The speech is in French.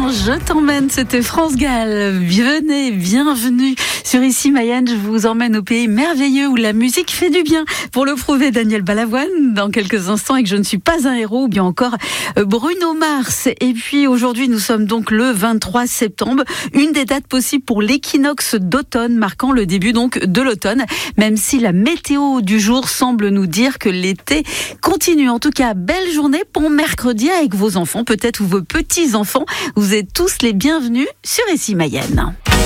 l'instant, je t'emmène, c'était France Gall. Bienvenue sur Ici Mayenne. Je vous emmène au pays merveilleux où la musique fait du bien. Pour le prouver, Daniel Balavoine, dans quelques instants, et que je ne suis pas un héros, ou bien encore Bruno Mars. Et puis aujourd'hui, nous sommes donc le 23 septembre, une des dates possibles pour l'équinoxe d'automne, marquant le début donc de l'automne, même si la météo du jour semble nous dire que l'été continue. En tout cas, belle journée pour mercredi avec vos enfants, peut-être ou vos petits-enfants. Vous êtes tous les bienvenus sur Ici Mayenne.